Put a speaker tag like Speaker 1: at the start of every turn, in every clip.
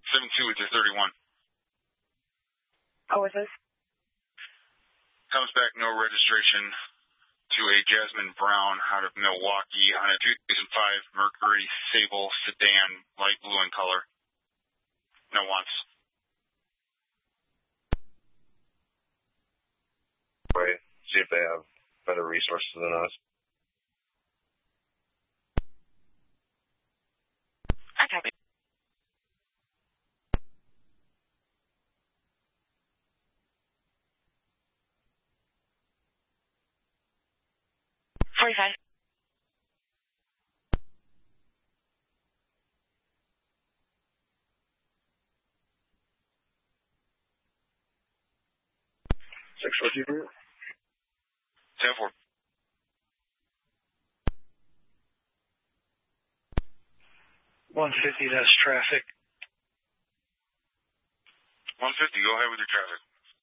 Speaker 1: 7-2 with your 31.
Speaker 2: Oh, what's this?
Speaker 1: Comes back no registration to a Jasmine Brown out of Milwaukee on a 2005 Mercury Sable sedan, light blue in color. No wants.
Speaker 3: Right. See if they have better resources than us.
Speaker 2: I copy. $45.
Speaker 3: What you do?
Speaker 1: 10-4.
Speaker 4: $150, that's traffic.
Speaker 1: 150, go ahead with your traffic.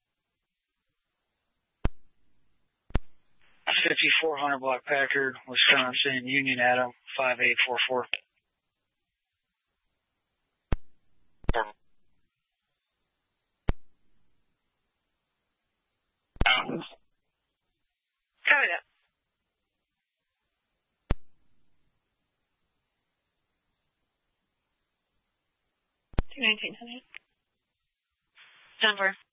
Speaker 4: 5400 Block Packard, Wisconsin, Union Adam, 5844.
Speaker 2: Copy that. $1900. 10-4.